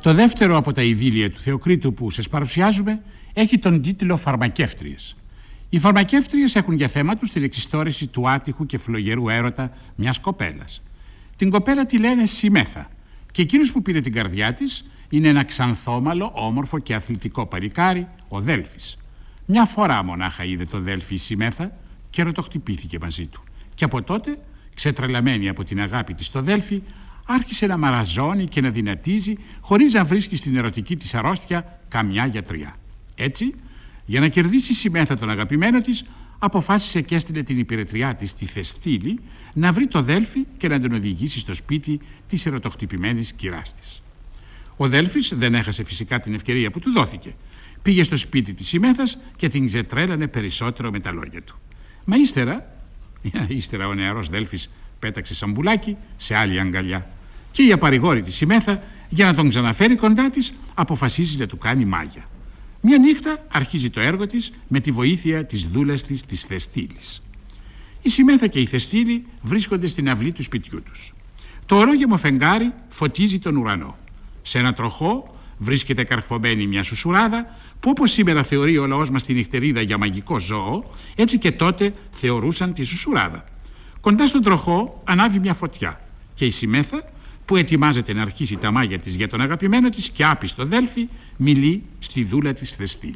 Το δεύτερο από τα ειδήλια του Θεοκρίτου που σας παρουσιάζουμε έχει τον τίτλο «Φαρμακεύτριες». Οι φαρμακεύτριες έχουν για θέμα τους την εξιστόρηση του άτυχου και φλογερού έρωτα μιας κοπέλας. Την κοπέλα τη λένε Σημέθα και εκείνος που πήρε την καρδιά της είναι ένα ξανθόμαλο, όμορφο και αθλητικό παλικάρι, ο Δέλφης. Μια φορά μονάχα είδε το Δέλφη η Σημέθα και ρωτοχτυπήθηκε μαζί του. Και από τότε, ξετρελαμένη από την αγάπη της στο Δέλφη, άρχισε να μαραζώνει και να δυνατίζει χωρίς να βρίσκει στην ερωτική της αρρώστια καμιά γιατριά. Έτσι, για να κερδίσει η Σημέθα τον αγαπημένο της, αποφάσισε και έστειλε την υπηρετριά της στη Θεστήλη να βρει το Δέλφη και να τον οδηγήσει στο σπίτι της ερωτοχτυπημένης κυράς της. Ο Δέλφης δεν έχασε φυσικά την ευκαιρία που του δόθηκε. Πήγε στο σπίτι της Σημέθας και την ξετρέλανε περισσότερο με τα λόγια του. Μα ύστερα ο νεαρός Δέλφης πέταξε σαν μπουλάκι σε άλλη αγκαλιά και η απαρηγόρητη Σημέθα, για να τον ξαναφέρει κοντά της, αποφασίζει να του κάνει μάγια. Μια νύχτα αρχίζει το έργο της με τη βοήθεια της δούλας της Θεστήλης. Η Σημέθα και η Θεστήλη βρίσκονται στην αυλή του σπιτιού τους. Το ορόγεμο φεγγάρι φωτίζει τον ουρανό. Σε ένα τροχό βρίσκεται καρφωμένη μια σουσουράδα που, όπως σήμερα θεωρεί ο λαός μας τη νυχτερίδα για μαγικό ζώο, έτσι και τότε θεωρούσαν τη σουσουράδα. Κοντά στον τροχό ανάβει μια φωτιά και η Σημέθα, που ετοιμάζεται να αρχίσει τα μάγια της για τον αγαπημένο της και άπιστο Δέλφη, μιλεί στη δούλα της Θεστήλη.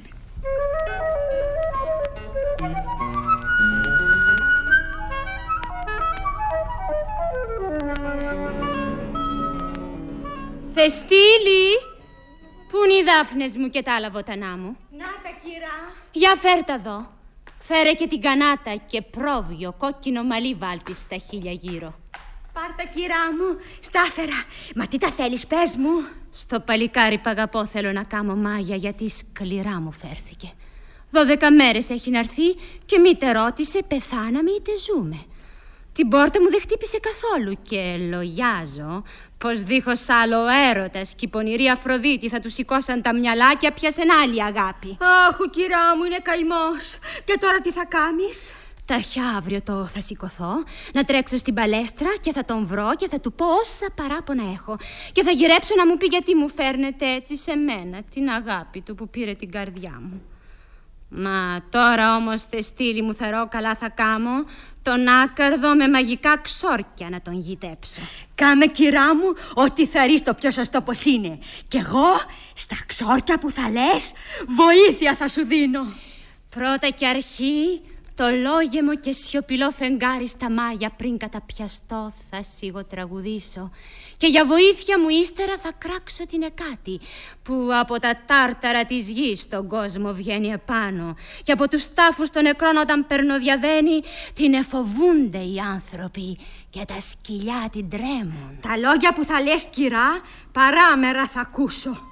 Θεστήλη, πού είναι οι δάφνες μου και τα άλλα βοτανά μου? Να τα, κυρά. Για φέρτα εδώ. Φέρε και την κανάτα και πρόβιο κόκκινο μαλλί βάλτης στα χείλια γύρω. Πάρτα, κυρά μου, στάφερα. Μα τι τα θέλεις, πες μου. Στο παλικάρι που αγαπώ θέλω να κάνω μάγια, γιατί σκληρά μου φέρθηκε. 12 μέρες έχει να έρθει και μήτε ρώτησε πεθάναμε είτε ζούμε. Την πόρτα μου δεν χτύπησε καθόλου και λογιάζω πως δίχως άλλο έρωτας και η πονηρή Αφροδίτη θα του σηκώσαν τα μυαλά και πιάσαν άλλη αγάπη. Αχ, κυρά μου, είναι καημός. Και τώρα τι θα κάνεις? Ταχιά αύριο το θα σηκωθώ, να τρέξω στην παλέστρα και θα τον βρω και θα του πω όσα παράπονα έχω. Και θα γυρέψω να μου πει γιατί μου φέρνετε έτσι σε μένα την αγάπη του που πήρε την καρδιά μου. Μα τώρα όμως, Θεστήλη μου, θερώ καλά θα κάμω τον άκαρδο με μαγικά ξόρκια να τον γητέψω. Κάμε, κυρά μου, ό,τι θα ρεις το πιο σωστό πως είναι. Κι εγώ στα ξόρκια που θα λες βοήθεια θα σου δίνω. Πρώτα και αρχή το λόγεμο και σιωπηλό φεγγάρι στα μάγια πριν καταπιαστώ θα σιγοτραγουδήσω. Και για βοήθεια μου ύστερα θα κράξω την εκάτη που από τα τάρταρα της γης στον κόσμο βγαίνει επάνω. Και από τους τάφους των νεκρών όταν περνοδιαβαίνει την εφοβούνται οι άνθρωποι και τα σκυλιά την τρέμουν. Τα λόγια που θα λες, κυρά, παράμερα θα ακούσω.